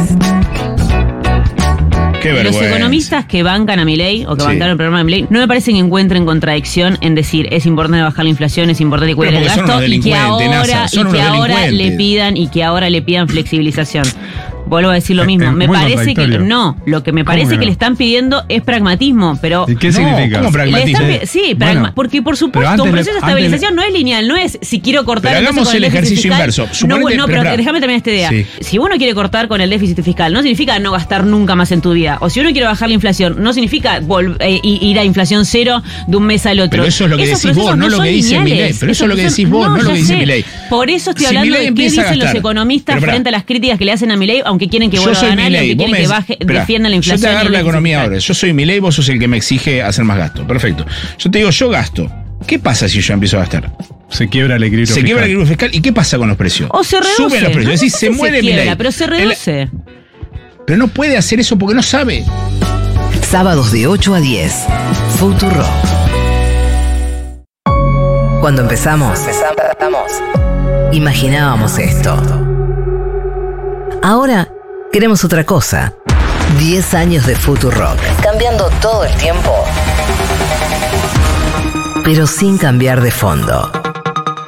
Qué vergüenza. Los economistas que bancan a Milei o que bancaron el programa de Milei no me parece que encuentren contradicción en decir es importante bajar la inflación, es importante cuidar el gasto y que ahora le pidan flexibilización. Vuelvo a decir lo mismo. Me parece que no. Lo que me parece que le están pidiendo es pragmatismo, pero. ¿Y qué significa? ¿Cómo pragmatismo? Porque por supuesto un proceso de estabilización no es lineal, no es si quiero cortar. Pero hagamos el ejercicio inverso. Pero déjame terminar esta idea. Sí. Si uno quiere cortar con el déficit fiscal, no significa no gastar nunca más en tu vida. O si uno quiere bajar la inflación, no significa ir a inflación cero de un mes al otro. Pero eso es lo que decís vos, no lo que dice Milei. Pero eso es lo que decís vos, no lo que dice Milei. Por eso estoy hablando de qué dicen los economistas frente a las críticas que le hacen a Milei, aunque quieren que vuelva a ganar y aunque quieren que defienda la inflación. Yo te agarro la economía ahora. Yo soy Milei, vos sos el que me exige hacer más gasto. Perfecto. Yo te digo, yo gasto. ¿Qué pasa si yo empiezo a gastar? Se quiebra el equilibrio fiscal. Se quiebra el equilibrio fiscal. ¿Y qué pasa con los precios? O se reduce. Suben los precios. Es decir, se muere Milei. Pero se reduce. Pero no puede hacer eso porque no sabe. Sábados de 8 a 10. Futuro. Cuando empezamos, imaginábamos esto. Ahora queremos otra cosa. 10 años de Futurock. Cambiando todo el tiempo, pero sin cambiar de fondo.